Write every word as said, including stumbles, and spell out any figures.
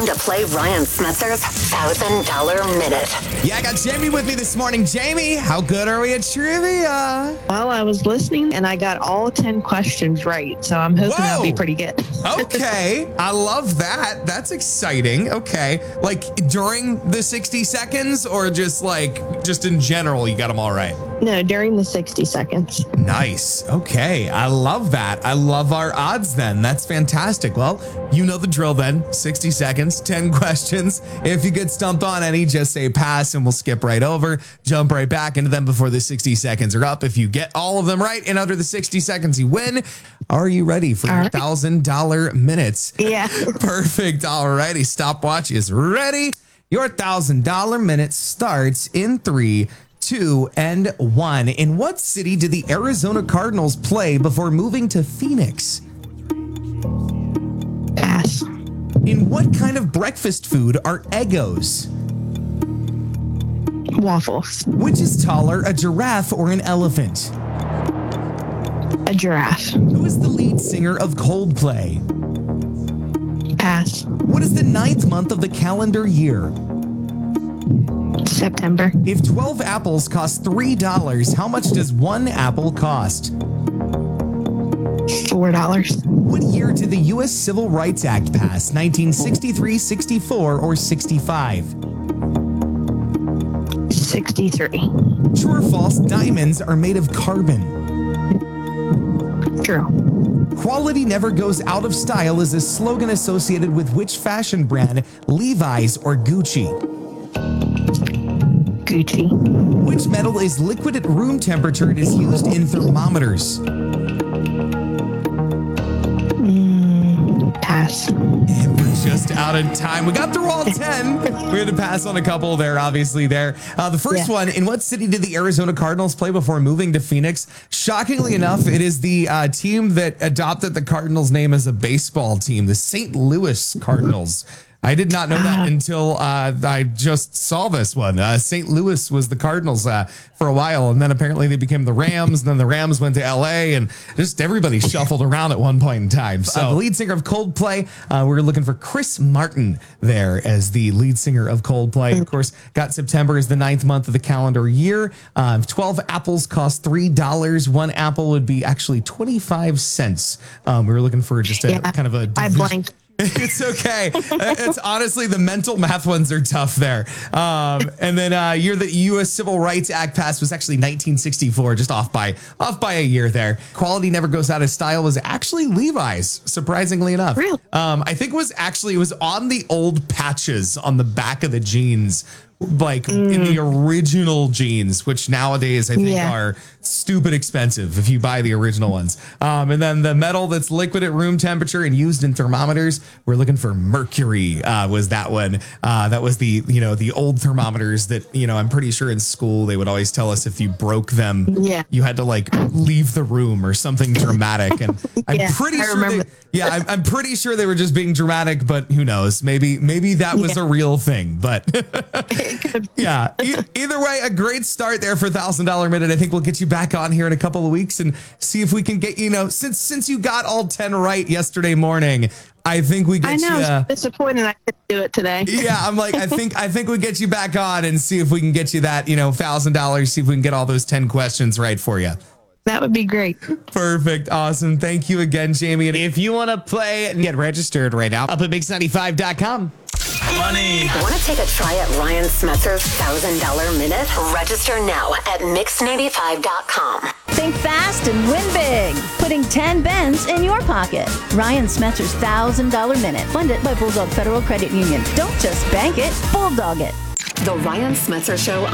time to play Ryan Smetzer's one thousand dollar Minute. Yeah, I got Jamie with me this morning. Jamie, how good are we at trivia? Well, I was listening and I got all ten questions right, so I'm hoping Whoa. I'll be pretty good. Okay, I love that. That's exciting. Okay, like during the sixty seconds or just like, just in general, you got them all right? No, during the sixty seconds. Nice. Okay, I love that. I love our odds then. That's fantastic. Well, you know the drill then. sixty seconds, ten questions. If you get stumped on any, just say pass and we'll skip right over. Jump right back into them before the sixty seconds are up. If you get all of them right in under the sixty seconds, you win. Are you ready for your All one right. thousand dollar minutes? Yeah. Perfect. All righty. Stopwatch is ready. Your one thousand dollar minute starts in three, two, and one. In what city did the Arizona Cardinals play before moving to Phoenix? Pass. In what kind of breakfast food are Eggos? Waffles. Which is taller, a giraffe or an elephant? A giraffe. Who is the lead singer of Coldplay? Pass. What is the ninth month of the calendar year? September. If twelve apples cost three dollars, how much does one apple cost? Four dollars. What year did the U S Civil Rights Act pass? nineteen sixty-three, sixty-four, or sixty-five? Sixty-three. True or false, diamonds are made of carbon. True. Quality never goes out of style is a slogan associated with which fashion brand, Levi's or Gucci? Gucci. Which metal is liquid at room temperature and is used in thermometers? Mm, pass. And we're just out of time. We got through all ten. We had to pass on a couple there, obviously, there. Uh, the first Yeah. one, in what city did the Arizona Cardinals play before moving to Phoenix? Shockingly enough, it is the uh, team that adopted the Cardinals name as a baseball team, the Saint Louis Cardinals. I did not know that until uh, I just saw this one. Uh, Saint Louis was the Cardinals uh, for a while, and then apparently they became the Rams, and then the Rams went to L A, and just everybody shuffled around at one point in time. So uh, the lead singer of Coldplay, uh, we were looking for Chris Martin there as the lead singer of Coldplay. Of course, got September as the ninth month of the calendar year. Uh, twelve apples cost three dollars. One apple would be actually twenty-five cents. Um, we were looking for just a Yeah, kind of a... I blanked. It's okay. It's honestly, the mental math ones are tough there. Um, and then uh, year the U S Civil Rights Act passed was actually nineteen sixty-four, just off by off by a year there. Quality never goes out of style was actually Levi's, surprisingly enough. Really? Um, I think it was actually, it was on the old patches on the back of the jeans, like mm. in the original jeans, which nowadays I think Yeah. are stupid expensive if you buy the original ones. Um, and then the metal that's liquid at room temperature and used in thermometers, we're looking for mercury, uh, was that one. Uh, that was the, you know, the old thermometers that, you know, I'm pretty sure in school they would always tell us if you broke them, Yeah. you had to like leave the room or something dramatic. And I'm Yeah, pretty I sure remember. they, yeah, I'm, I'm pretty sure they were just being dramatic, but who knows? Maybe, maybe that was Yeah. a real thing, but yeah, e- either way, a great start there for one thousand dollar minute. I think we'll get you back on here in a couple of weeks and see if we can get, you know, since, since you got all ten right yesterday morning, I think we get I know. you. I was disappointed I couldn't do it today. Yeah, I'm like, I think, I think we get you back on and see if we can get you that, you know, one thousand dollars, see if we can get all those ten questions right for you. That would be great. Perfect. Awesome. Thank you again, Jamie. And if you want to play and get registered right now, up at mix ninety-five dot com. Money. Want to take a try at Ryan Smetzer's one thousand dollar Minute? Register now at mix ninety-five dot com. Think fast and win big. Putting ten bends in your pocket. Ryan Smetzer's one thousand dollar Minute. Funded by Bulldog Federal Credit Union. Don't just bank it, bulldog it. The Ryan Smetzer Show